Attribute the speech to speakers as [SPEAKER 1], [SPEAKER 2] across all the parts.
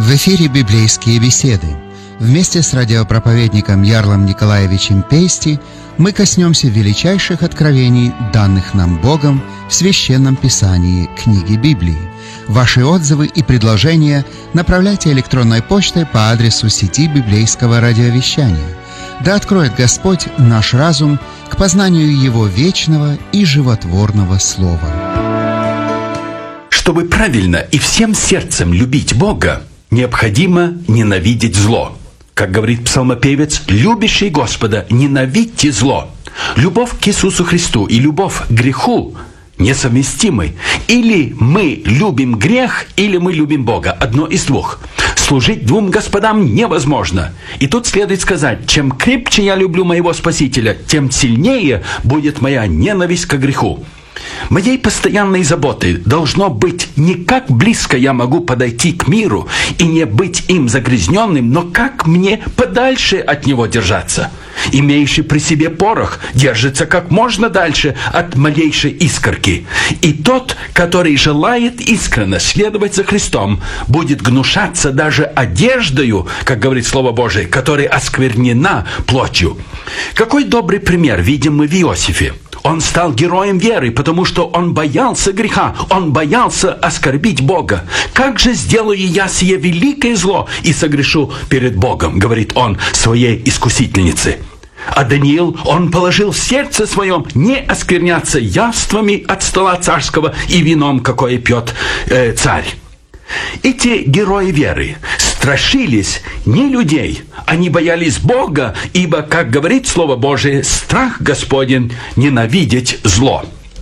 [SPEAKER 1] В эфире «Библейские беседы». Вместе с радиопроповедником Ярлом Николаевичем Пейсти мы коснемся величайших откровений, данных нам Богом в Священном Писании книги Библии. Ваши отзывы и предложения направляйте электронной почтой по адресу сети библейского радиовещания. Да откроет Господь наш разум к познанию Его вечного и животворного Слова.
[SPEAKER 2] Чтобы правильно и всем сердцем любить Бога, необходимо ненавидеть зло. Как говорит псалмопевец, любящий Господа, ненавидьте зло. Любовь к Иисусу Христу и любовь к греху несовместимы. Или мы любим грех, или мы любим Бога. Одно из двух. Служить двум господам невозможно. И тут следует сказать, чем крепче я люблю моего Спасителя, тем сильнее будет моя ненависть к греху. Моей постоянной заботой должно быть не как близко я могу подойти к миру и не быть им загрязненным, но как мне подальше от него держаться. Имеющий при себе порох держится как можно дальше от малейшей искорки. И тот, который желает искренне следовать за Христом, будет гнушаться даже одеждою, как говорит Слово Божие, которая осквернена плотью. Какой добрый пример видим мы в Иосифе. Он стал героем веры, потому что он боялся греха, он боялся оскорбить Бога. «Как же сделаю я сие великое зло и согрешу перед Богом», говорит он своей искусительнице. А Даниил, он положил в сердце своем не оскверняться явствами от стола царского и вином, какое пьет царь. Эти герои веры страшились не людей, они боялись Бога, ибо, как говорит Слово Божие, страх Господень ненавидеть зло.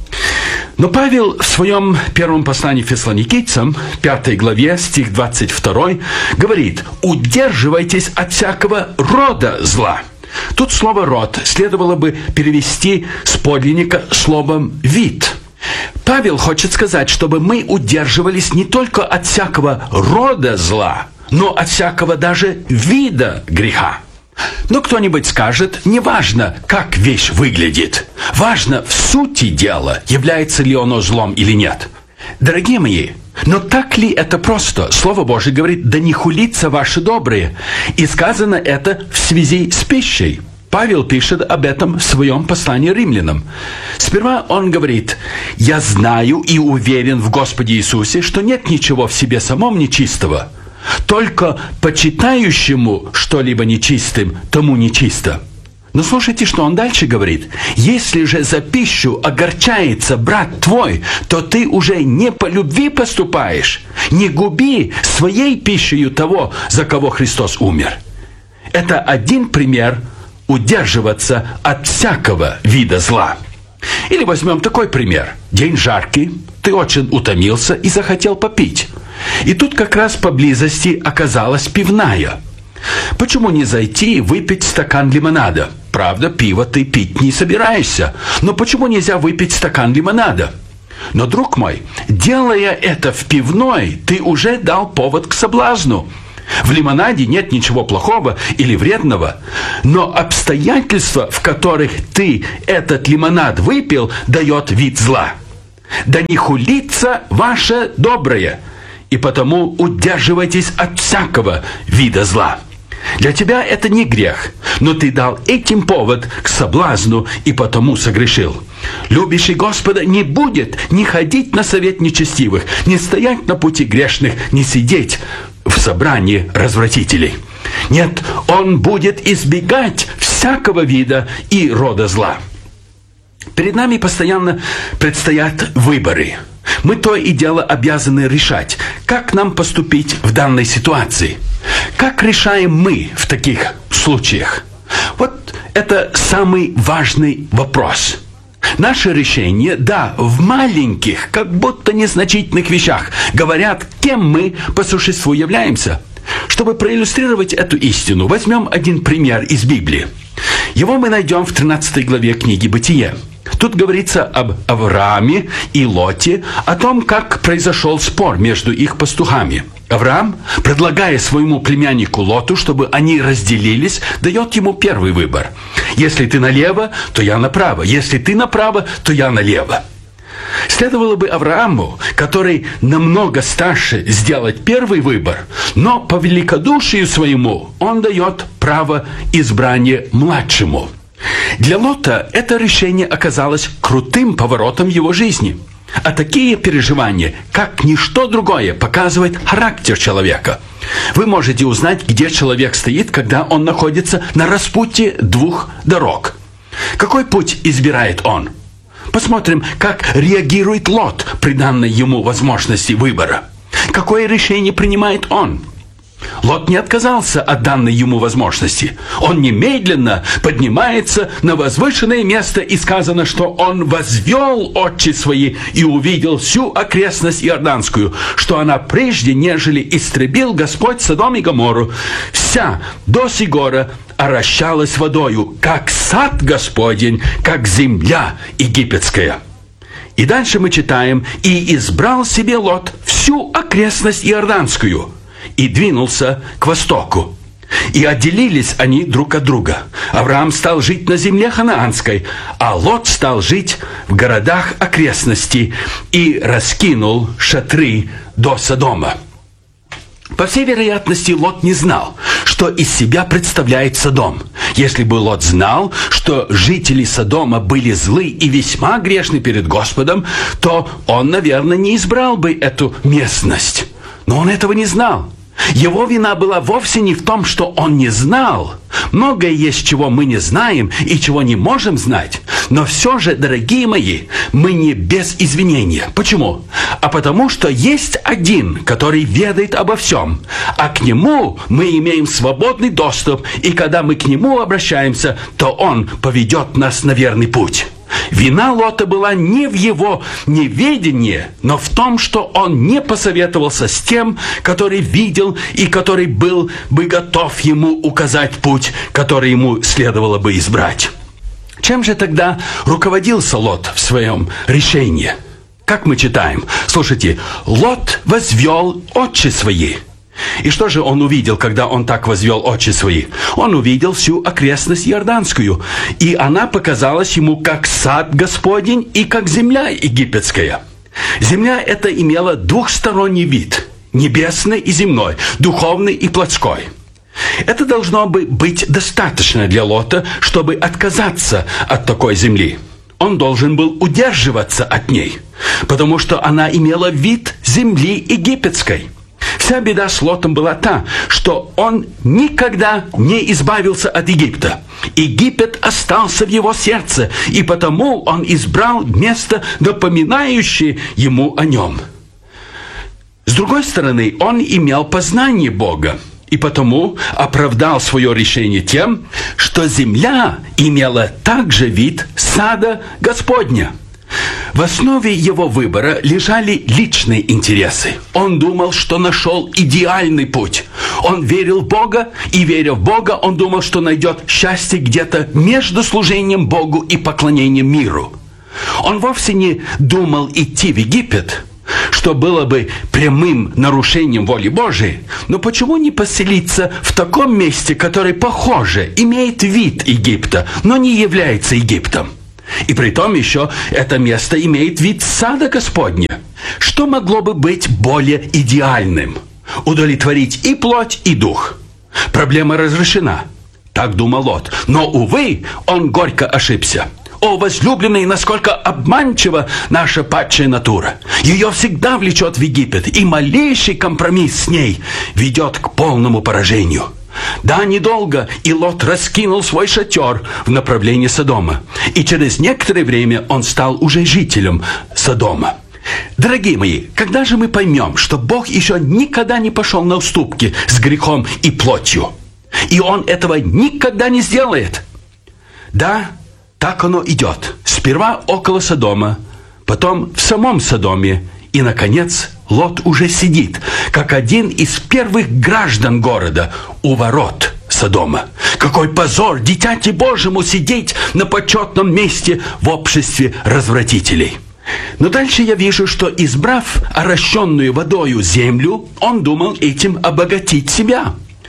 [SPEAKER 2] Но Павел в своем первом послании фессалоникийцам, 5 главе, стих 22, говорит: «Удерживайтесь от всякого рода зла». Тут слово «род» следовало бы перевести с подлинника словом «вид». Павел хочет сказать, чтобы мы удерживались не только от всякого рода зла, но от всякого даже вида греха. Но кто-нибудь скажет, неважно, как вещь выглядит, важно в сути дела, является ли оно злом или нет. Дорогие мои, но так ли это просто? Слово Божие говорит: «Да не хулится ваше доброе». И сказано это в связи с пищей. Павел пишет об этом в своем послании римлянам. Сперва он говорит: «Я знаю и уверен в Господе Иисусе, что нет ничего в себе самом нечистого. Только почитающему что-либо нечистым, тому нечисто». Но слушайте, что он дальше говорит. «Если же за пищу огорчается брат твой, то ты уже не по любви поступаешь. Не губи своей пищей того, за кого Христос умер». Это один пример удерживаться от всякого вида зла. Или возьмем такой пример. День жаркий, ты очень утомился и захотел попить. И тут как раз поблизости оказалась пивная. Почему не зайти и выпить стакан лимонада? Правда, пиво ты пить не собираешься. Но почему нельзя выпить стакан лимонада? Но, друг мой, делая это в пивной, ты уже дал повод к соблазну. В лимонаде нет ничего плохого или вредного, но обстоятельства, в которых ты этот лимонад выпил, дает вид зла. «Да не хулится ваше доброе, и потому удерживайтесь от всякого вида зла». Для тебя это не грех, но ты дал этим повод к соблазну и потому согрешил. Любящий Господа не будет ни ходить на совет нечестивых, ни стоять на пути грешных, ни сидеть в собрании развратителей. Нет, он будет избегать всякого вида и рода зла. Перед нами постоянно предстоят выборы. Мы то и дело обязаны решать, как нам поступить в данной ситуации. Как решаем мы в таких случаях? Вот это самый важный вопрос. Наше решение, да, в маленьких, как будто незначительных вещах, говорят, кем мы по существу являемся. Чтобы проиллюстрировать эту истину, возьмем один пример из Библии. Его мы найдем в 13 главе книги «Бытие». Тут говорится об Аврааме и Лоте, о том, как произошел спор между их пастухами. Авраам, предлагая своему племяннику Лоту, чтобы они разделились, дает ему первый выбор. «Если ты налево, то я направо. Если ты направо, то я налево». Следовало бы Аврааму, который намного старше, сделать первый выбор, но по великодушию своему он дает право избрания младшему. Для Лота это решение оказалось крутым поворотом его жизни. А такие переживания, как ничто другое, показывают характер человека. Вы можете узнать, где человек стоит, когда он находится на распутье двух дорог. Какой путь избирает он? Посмотрим, как реагирует Лот при данной ему возможности выбора. Какое решение принимает он? Лот не отказался от данной ему возможности. Он немедленно поднимается на возвышенное место, и сказано, что он возвел очи свои и увидел всю окрестность Иорданскую, что она прежде, нежели истребил Господь Содом и Гоморру, вся до сих гора орощалась водою, как сад Господень, как земля египетская. И дальше мы читаем: «И избрал себе Лот всю окрестность Иорданскую, и двинулся к востоку. И отделились они друг от друга. Авраам стал жить на земле ханаанской, а Лот стал жить в городах окрестностей и раскинул шатры до Содома». По всей вероятности, Лот не знал, что из себя представляет Содом. Если бы Лот знал, что жители Содома были злы и весьма грешны перед Господом, то он, наверное, не избрал бы эту местность. Но он этого не знал. Его вина была вовсе не в том, что он не знал. Многое есть, чего мы не знаем и чего не можем знать. Но все же, дорогие мои, мы не без извинения. Почему? А потому что есть один, который ведает обо всем. А к нему мы имеем свободный доступ. И когда мы к нему обращаемся, то он поведет нас на верный путь. Вина Лота была не в его неведении, но в том, что он не посоветовался с тем, который видел и который был бы готов ему указать путь, который ему следовало бы избрать. Чем же тогда руководился Лот в своем решении? Как мы читаем? Слушайте, Лот возвел очи свои. И что же он увидел, когда он так возвел очи свои? Он увидел всю окрестность Иорданскую, и она показалась ему как сад Господень и как земля египетская. Земля эта имела двухсторонний вид – небесный и земной, духовный и плотской. Это должно быть достаточно для Лота, чтобы отказаться от такой земли. Он должен был удерживаться от ней, потому что она имела вид земли египетской. Вся беда с Лотом была та, что он никогда не избавился от Египта. Египет остался в его сердце, и потому он избрал место, напоминающее ему о нем. С другой стороны, он имел познание Бога, и потому оправдал свое решение тем, что земля имела также вид сада Господня. В основе его выбора лежали личные интересы. Он думал, что нашел идеальный путь. Он верил в Бога, и, веря в Бога, он думал, что найдет счастье где-то между служением Богу и поклонением миру. Он вовсе не думал идти в Египет, что было бы прямым нарушением воли Божией. Но почему не поселиться в таком месте, которое, похоже, имеет вид Египта, но не является Египтом? И притом еще это место имеет вид сада Господня. Что могло бы быть более идеальным? Удовлетворить и плоть, и дух. Проблема разрешена. Так думал Лот. Но, увы, он горько ошибся. О, возлюбленный, насколько обманчива наша падшая натура. Ее всегда влечет в Египет, и малейший компромисс с ней ведет к полному поражению. Да, недолго, и Лот раскинул свой шатер в направлении Содома. И через некоторое время он стал уже жителем Содома. Дорогие мои, когда же мы поймем, что Бог еще никогда не пошел на уступки с грехом и плотью? И Он этого никогда не сделает. Да, так оно идет. Сперва около Содома, потом в самом Содоме, и, наконец, Лот уже сидит, как один из первых граждан города у ворот Содома. Какой позор дитяти Божьему сидеть на почетном месте в обществе развратителей. Но дальше я вижу, что, избрав орощенную водою землю, он думал этим обогатить себя.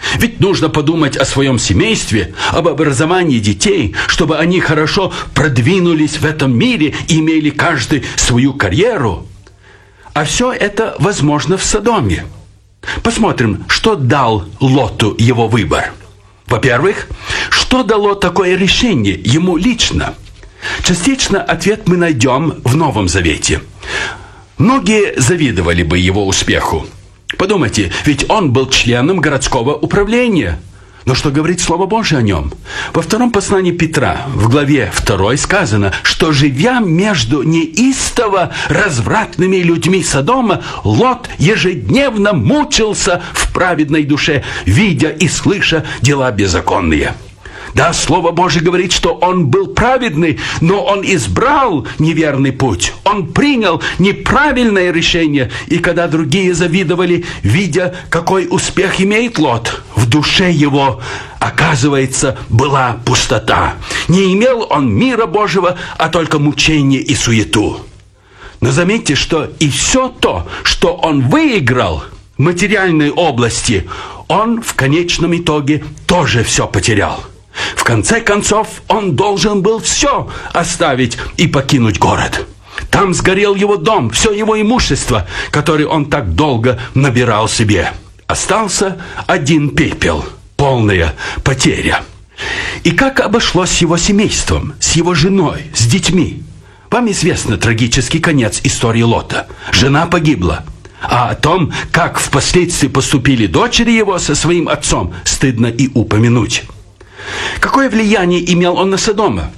[SPEAKER 2] Ведь нужно подумать о своем семействе, об образовании детей, чтобы они хорошо продвинулись в этом мире и имели каждый свою карьеру. А все это возможно в Содоме. Посмотрим, что дал Лоту его выбор. Во-первых, что дало такое решение ему лично? Частично ответ мы найдем в Новом Завете. Многие завидовали бы его успеху. Подумайте, ведь он был членом городского управления. Но что говорит Слово Божие о нем? Во втором послании Петра, в главе 2 сказано, что, живя между неистово развратными людьми Содома, Лот ежедневно мучился в праведной душе, видя и слыша дела беззаконные. Да, Слово Божие говорит, что он был праведный, но он избрал неверный путь. Он принял неправильное решение. И когда другие завидовали, видя, какой успех имеет Лот, в душе его, оказывается, была пустота. Не имел он мира Божьего, а только мучение и суету. Но заметьте, что и все то, что он выиграл в материальной области, он в конечном итоге тоже все потерял. В конце концов, он должен был все оставить и покинуть город. Там сгорел его дом, все его имущество, которое он так долго набирал себе. Остался один пепел, полная потеря. И как обошлось с его семейством, с его женой, с детьми? Вам известно трагический конец истории Лота. Жена погибла. А о том, как впоследствии поступили дочери его со своим отцом, стыдно и упомянуть. Какое влияние имел он на Содома?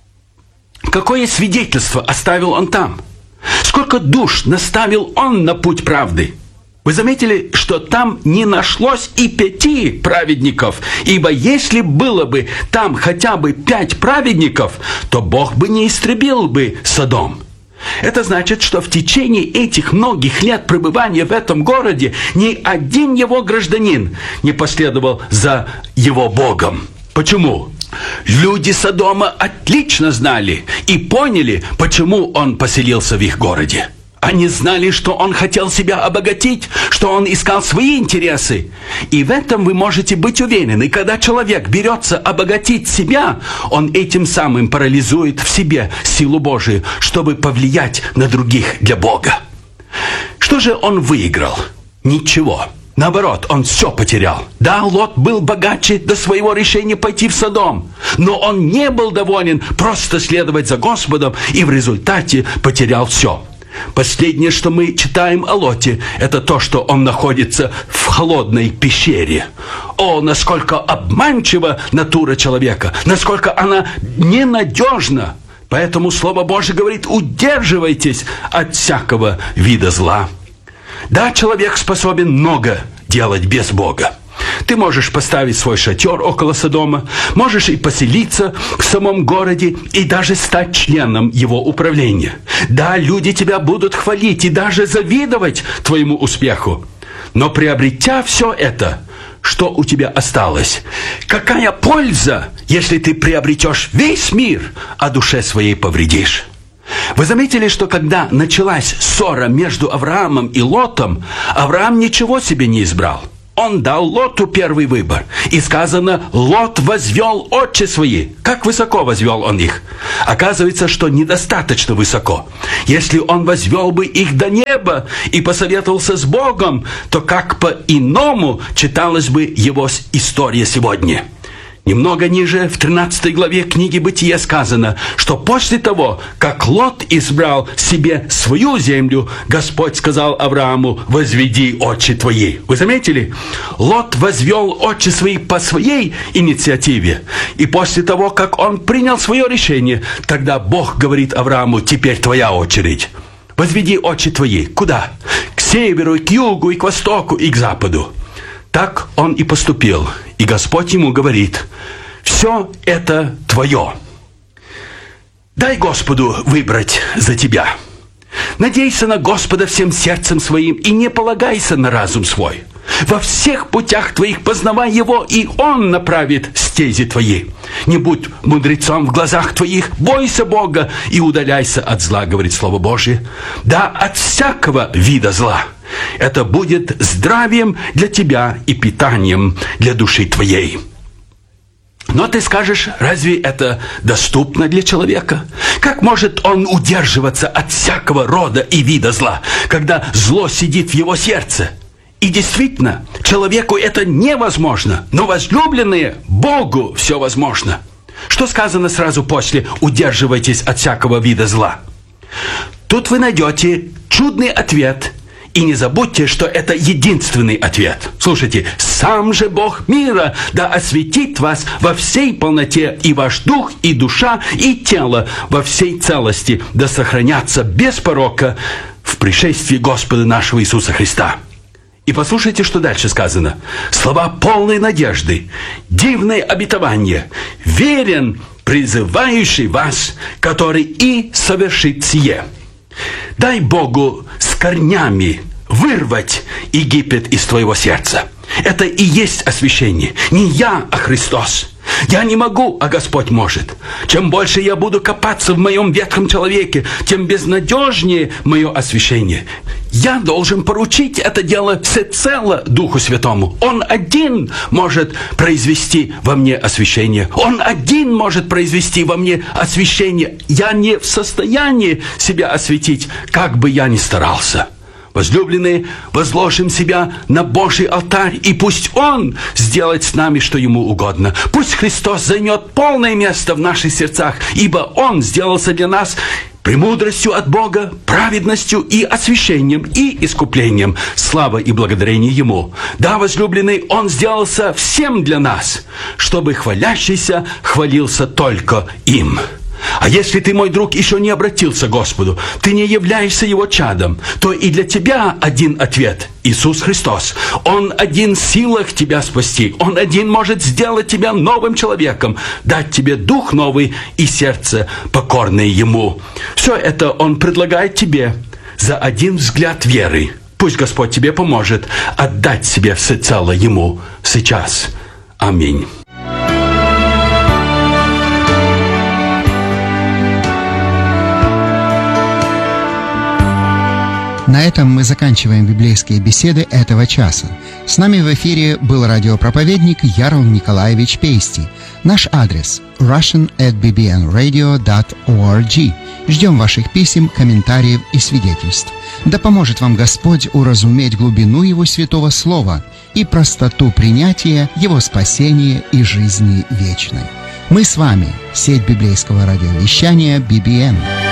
[SPEAKER 2] Какое свидетельство оставил он там? Сколько душ наставил он на путь правды? Вы заметили, что там не нашлось и 5 праведников, ибо если было бы там хотя бы 5 праведников, то Бог бы не истребил бы Содом. Это значит, что в течение этих многих лет пребывания в этом городе ни один его гражданин не последовал за его Богом. Почему? Люди Содома отлично знали и поняли, почему он поселился в их городе. Они знали, что он хотел себя обогатить, что он искал свои интересы. И в этом вы можете быть уверены. Когда человек берется обогатить себя, он этим самым парализует в себе силу Божию, чтобы повлиять на других для Бога. Что же он выиграл? Ничего. Наоборот, он все потерял. Да, Лот был богаче до своего решения пойти в Содом, но он не был доволен просто следовать за Господом и в результате потерял все. Последнее, что мы читаем о Лоте, это то, что он находится в холодной пещере. О, насколько обманчива натура человека, насколько она ненадежна. Поэтому Слово Божие говорит: удерживайтесь от всякого вида зла. Да, человек способен много делать без Бога. Ты можешь поставить свой шатер около Содома, можешь и поселиться в самом городе, и даже стать членом его управления. Да, люди тебя будут хвалить и даже завидовать твоему успеху. Но приобретя все это, что у тебя осталось? Какая польза, если ты приобретешь весь мир, а душе своей повредишь? Вы заметили, что когда началась ссора между Авраамом и Лотом, Авраам ничего себе не избрал. Он дал Лоту первый выбор. И сказано, Лот возвел очи свои. Как высоко возвел он их? Оказывается, что недостаточно высоко. Если он возвел бы их до неба и посоветовался с Богом, то как по-иному читалась бы его история сегодня. Немного ниже, в 13 главе книги Бытия сказано, что после того, как Лот избрал себе свою землю, Господь сказал Аврааму: «Возведи очи твои». Вы заметили? Лот возвел очи свои по своей инициативе. И после того, как он принял свое решение, тогда Бог говорит Аврааму: «Теперь твоя очередь. Возведи очи твои». Куда? К северу, и к югу, и к востоку, и к западу. Так он и поступил. И Господь ему говорит: «Все это твое. Дай Господу выбрать за тебя. Надейся на Господа всем сердцем своим и не полагайся на разум свой. Во всех путях твоих познавай Его, и Он направит стези твои. Не будь мудрецом в глазах твоих, бойся Бога и удаляйся от зла», говорит Слово Божие. Да, от всякого вида зла. Это будет здравием для тебя и питанием для души твоей. Но ты скажешь, разве это доступно для человека? Как может он удерживаться от всякого рода и вида зла, когда зло сидит в его сердце? И действительно, человеку это невозможно, но возлюбленные, Богу все возможно. Что сказано сразу после «удерживайтесь от всякого вида зла»? Тут вы найдете чудный ответ. И не забудьте, что это единственный ответ. Слушайте, сам же Бог мира да осветит вас во всей полноте, и ваш дух, и душа, и тело во всей целости да сохранятся без порока в пришествии Господа нашего Иисуса Христа. И послушайте, что дальше сказано. Слова полной надежды, дивное обетование, верен призывающий вас, который и совершит сие. Дай Богу с корнями вырвать Египет из твоего сердца. Это и есть освящение. Не я, а Христос. Я не могу, а Господь может. Чем больше я буду копаться в моем ветхом человеке, тем безнадежнее мое освящение. Я должен поручить это дело всецело Духу Святому. Он один может произвести во мне освящение. Он один может произвести во мне освящение. Я не в состоянии себя осветить, как бы я ни старался. Возлюбленные, возложим себя на Божий алтарь, и пусть Он сделает с нами, что Ему угодно. Пусть Христос займет полное место в наших сердцах, ибо Он сделался для нас премудростью от Бога, праведностью и освящением, и искуплением. Слава и благодарение Ему. Да, возлюбленный, Он сделался всем для нас, чтобы хвалящийся хвалился только им. А если ты, мой друг, еще не обратился к Господу, ты не являешься Его чадом, то и для тебя один ответ – Иисус Христос. Он один в силах тебя спасти. Он один может сделать тебя новым человеком, дать тебе дух новый и сердце покорное Ему. Все это Он предлагает тебе за один взгляд веры. Пусть Господь тебе поможет отдать себе всецело Ему сейчас. Аминь.
[SPEAKER 1] На этом мы заканчиваем библейские беседы этого часа. С нами в эфире был радиопроповедник Ярл Николаевич Пейсти. Наш адрес russian@bbnradio.org. Ждем ваших писем, комментариев и свидетельств. Да поможет вам Господь уразуметь глубину Его святого Слова и простоту принятия Его спасения и жизни вечной. Мы с вами, сеть библейского радиовещания BBN.